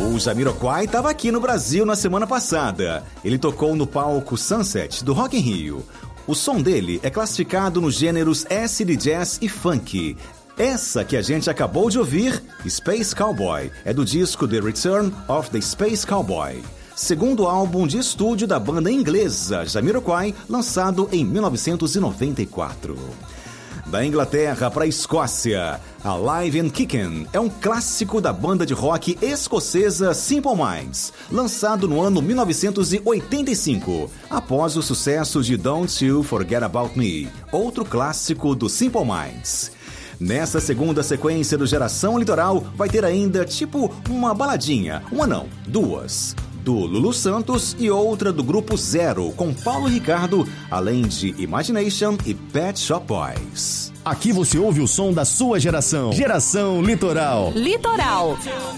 O Jamiroquai estava aqui no Brasil na semana passada. Ele tocou no palco Sunset do Rock in Rio. O som dele é classificado nos gêneros acid jazz e funk. Essa que a gente acabou de ouvir, Space Cowboy, é do disco The Return of the Space Cowboy, segundo álbum de estúdio da banda inglesa Jamiroquai, lançado em 1994. Da Inglaterra para a Escócia, Alive and Kickin' é um clássico da banda de rock escocesa Simple Minds, lançado no ano 1985, após o sucesso de Don't You Forget About Me, outro clássico do Simple Minds. Nessa segunda sequência do Geração Litoral, vai ter ainda tipo uma baladinha, uma não, duas, do Lulu Santos e outra do Grupo Zero, com Paulo Ricardo, além de Imagination e Pet Shop Boys. Aqui você ouve o som da sua geração. Geração Litoral. Litoral.